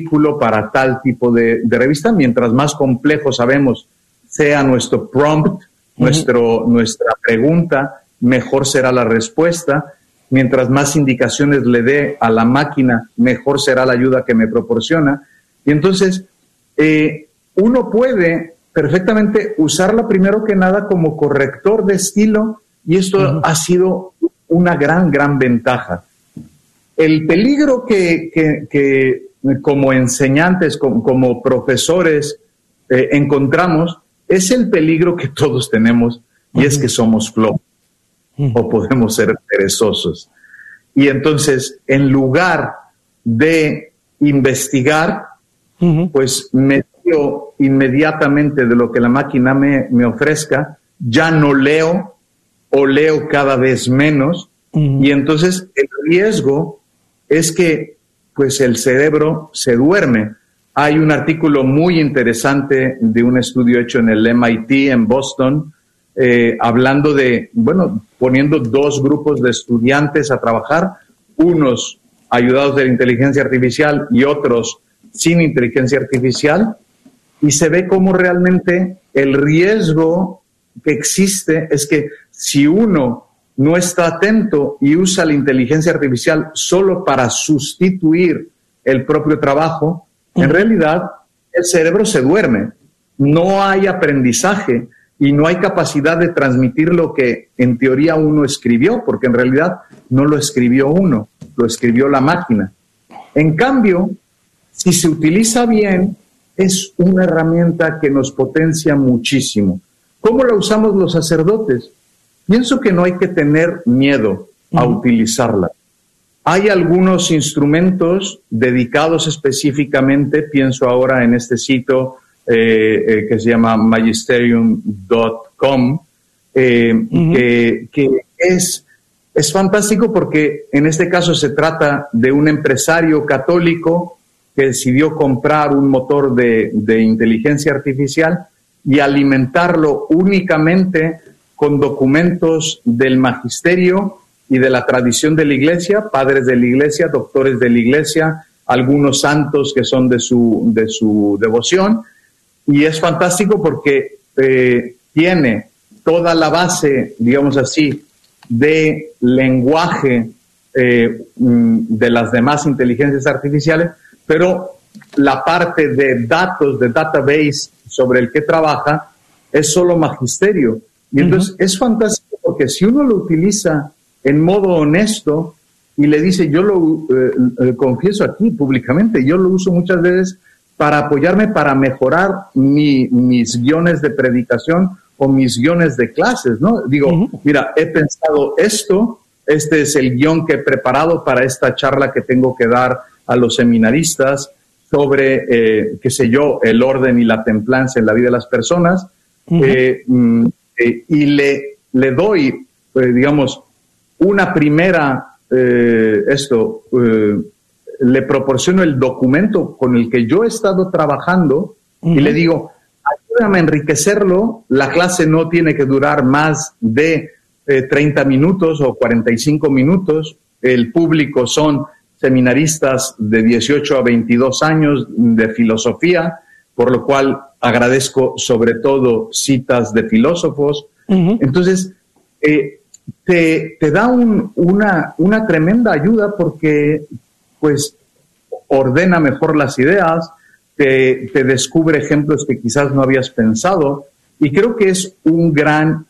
artículo para tal tipo de revista. Mientras más complejo sabemos sea nuestro prompt, nuestra pregunta, mejor será la respuesta. Mientras más indicaciones le dé a la máquina, mejor será la ayuda que me proporciona. Y entonces, uno puede perfectamente usarla primero que nada como corrector de estilo, y esto ha sido una gran ventaja. El peligro que como enseñantes, como profesores, encontramos, es el peligro que todos tenemos, y es que somos flojos o podemos ser perezosos. Y entonces, en lugar de investigar, pues me fío inmediatamente de lo que la máquina me ofrezca, ya no leo o leo cada vez menos, y entonces el riesgo es que pues el cerebro se duerme. Hay un artículo muy interesante de un estudio hecho en el MIT en Boston, hablando de, poniendo dos grupos de estudiantes a trabajar, unos ayudados de la inteligencia artificial y otros sin inteligencia artificial, y se ve cómo realmente el riesgo que existe es que si uno no está atento y usa la inteligencia artificial solo para sustituir el propio trabajo, en realidad el cerebro se duerme, no hay aprendizaje y no hay capacidad de transmitir lo que en teoría uno escribió, porque en realidad no lo escribió uno, lo escribió la máquina. En cambio, si se utiliza bien, es una herramienta que nos potencia muchísimo. ¿Cómo la usamos los sacerdotes? Pienso que no hay que tener miedo a utilizarla. Hay algunos instrumentos dedicados específicamente, pienso ahora en este sitio que se llama magisterium.com, que es fantástico porque en este caso se trata de un empresario católico que decidió comprar un motor de inteligencia artificial y alimentarlo únicamente con documentos del magisterio y de la tradición de la Iglesia, padres de la Iglesia, doctores de la Iglesia, algunos santos que son de su devoción. Y es fantástico porque tiene toda la base, digamos así, de lenguaje de las demás inteligencias artificiales, pero la parte de datos, de database sobre el que trabaja, es solo magisterio. Y entonces es fantástico porque si uno lo utiliza en modo honesto y le dice, yo lo confieso aquí públicamente, yo lo uso muchas veces para apoyarme, para mejorar mis guiones de predicación o mis guiones de clases, ¿no? Digo, mira, he pensado esto, este es el guión que he preparado para esta charla que tengo que dar a los seminaristas sobre, qué sé yo, el orden y la templanza en la vida de las personas, y le doy, digamos, una primera, le proporciono el documento con el que yo he estado trabajando y le digo, ayúdame a enriquecerlo, la clase no tiene que durar más de 30 minutos o 45 minutos, el público son seminaristas de 18 a 22 años de filosofía, por lo cual agradezco sobre todo citas de filósofos. Entonces, te da una tremenda ayuda porque pues ordena mejor las ideas, te descubre ejemplos que quizás no habías pensado, y creo que es un gran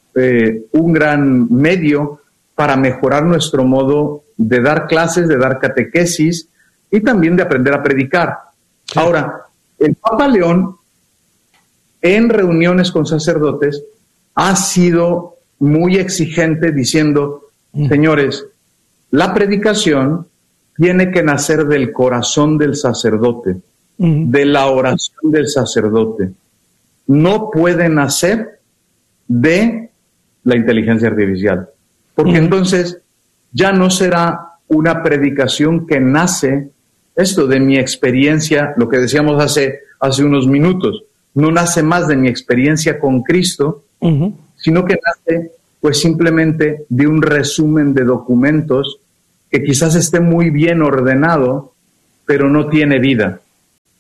medio para mejorar nuestro modo de dar clases, de dar catequesis y también de aprender a predicar. Sí. Ahora, el Papa León, en reuniones con sacerdotes, ha sido muy exigente diciendo, señores, la predicación tiene que nacer del corazón del sacerdote, de la oración del sacerdote. No puede nacer de la inteligencia artificial, porque entonces ya no será una predicación que nace de mi experiencia, lo que decíamos hace unos minutos, no nace más de mi experiencia con Cristo, sino que nace pues simplemente de un resumen de documentos que quizás esté muy bien ordenado, pero no tiene vida.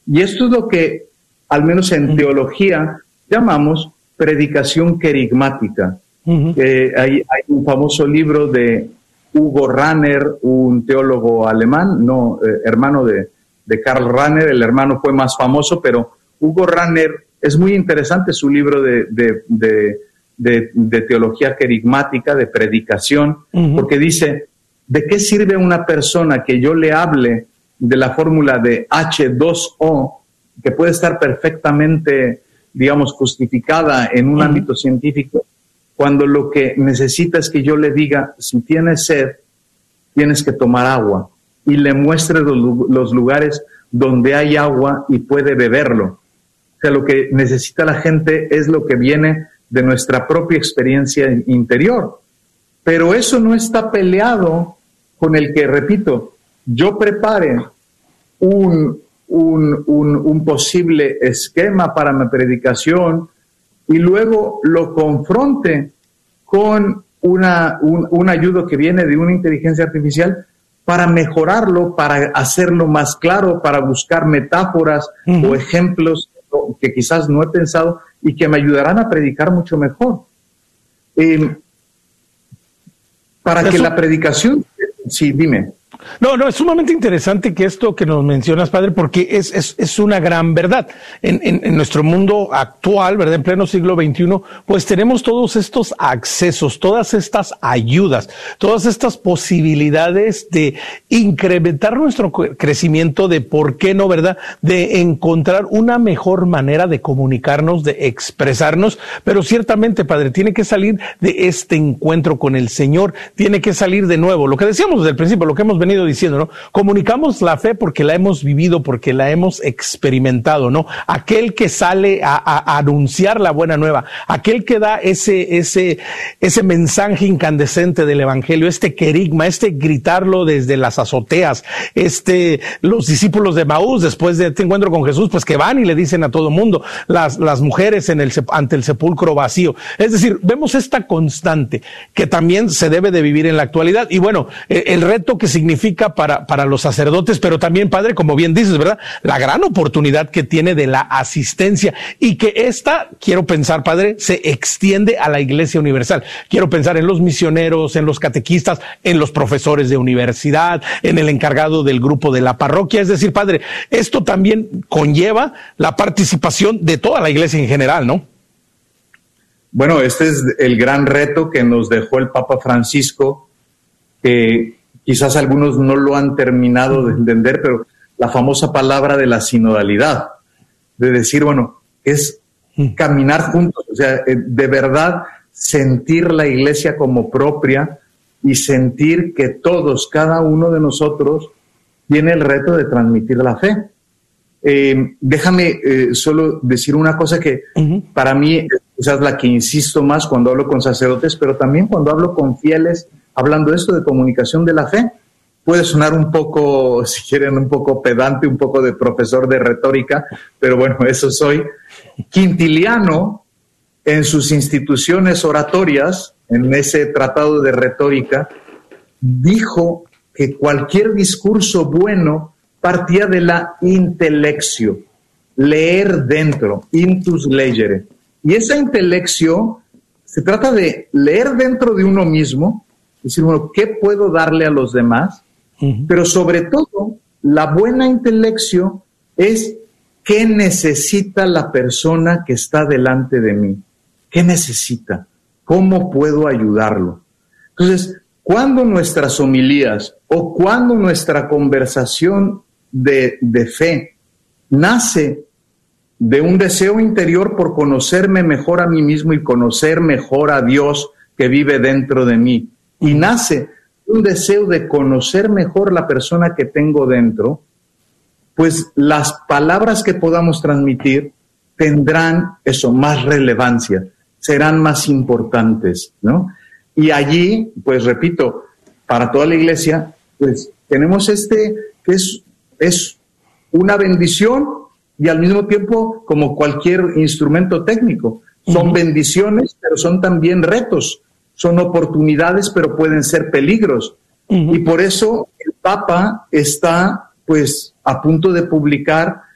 Y esto es lo que, al menos en teología, llamamos predicación querigmática. Hay un famoso libro de Hugo Ranner, un teólogo alemán, hermano de Karl Rahner. El hermano fue más famoso, pero Hugo Ranner, es muy interesante su libro de teología querigmática, de predicación, porque dice, ¿de qué sirve a una persona que yo le hable de la fórmula de H2O, que puede estar perfectamente, digamos, justificada en un ámbito científico, cuando lo que necesita es que yo le diga, si tienes sed, tienes que tomar agua, y le muestre los lugares donde hay agua y puede beberlo? O sea, lo que necesita la gente es lo que viene de nuestra propia experiencia interior. Pero eso no está peleado con el que, repito, yo prepare un posible esquema para mi predicación y luego lo confronte con un ayudo que viene de una inteligencia artificial para mejorarlo, para hacerlo más claro, para buscar metáforas o ejemplos que quizás no he pensado y que me ayudarán a predicar mucho mejor. Para que la predicación... Sí, dime. No, es sumamente interesante que esto que nos mencionas, padre, porque es una gran verdad. En nuestro mundo actual, ¿verdad? En pleno siglo XXI, pues tenemos todos estos accesos, todas estas ayudas, todas estas posibilidades de incrementar nuestro crecimiento, de por qué no, ¿verdad? De encontrar una mejor manera de comunicarnos, de expresarnos, pero ciertamente, padre, tiene que salir de este encuentro con el Señor, tiene que salir de nuevo, lo que decíamos desde el principio, lo que hemos venido diciendo, ¿no? Comunicamos la fe porque la hemos vivido, porque la hemos experimentado, ¿no? Aquel que sale a anunciar la buena nueva, aquel que da ese mensaje incandescente del evangelio, este querigma, gritarlo desde las azoteas, los discípulos de Maús, después de este encuentro con Jesús, pues que van y le dicen a todo mundo, las mujeres ante el sepulcro vacío. Es decir, vemos esta constante que también se debe de vivir en la actualidad. Y bueno, el reto que significa para los sacerdotes, pero también, padre, como bien dices, ¿verdad? La gran oportunidad que tiene de la asistencia y que quiero pensar, padre, se extiende a la Iglesia Universal. Quiero pensar en los misioneros, en los catequistas, en los profesores de universidad, en el encargado del grupo de la parroquia. Es decir, padre, esto también conlleva la participación de toda la Iglesia en general, ¿no? Bueno, este es el gran reto que nos dejó el Papa Francisco, que quizás algunos no lo han terminado de entender, pero la famosa palabra de la sinodalidad, de decir, bueno, es caminar juntos, o sea, de verdad sentir la Iglesia como propia y sentir que todos, cada uno de nosotros, tiene el reto de transmitir la fe. Déjame solo decir una cosa que para mí es quizás la que insisto más cuando hablo con sacerdotes, pero también cuando hablo con fieles, hablando de esto de comunicación de la fe. Puede sonar un poco, si quieren, un poco pedante, un poco de profesor de retórica, pero bueno, eso soy. Quintiliano, en sus instituciones oratorias, en ese tratado de retórica, dijo que cualquier discurso bueno partía de la intelexio, leer dentro, intus legere. Y esa intelexio se trata de leer dentro de uno mismo, decir, bueno, ¿qué puedo darle a los demás? Pero sobre todo, la buena intelexio es qué necesita la persona que está delante de mí. ¿Qué necesita? ¿Cómo puedo ayudarlo? Entonces, cuando nuestras homilías o cuando nuestra conversación de fe nace de un deseo interior por conocerme mejor a mí mismo y conocer mejor a Dios que vive dentro de mí, y nace un deseo de conocer mejor la persona que tengo dentro, pues las palabras que podamos transmitir tendrán más relevancia, serán más importantes, ¿no? Y allí, pues repito, para toda la Iglesia, pues tenemos que es una bendición y al mismo tiempo como cualquier instrumento técnico. Son bendiciones, pero son también retos. Son oportunidades, pero pueden ser peligros. Y por eso el Papa está, pues, a punto de publicar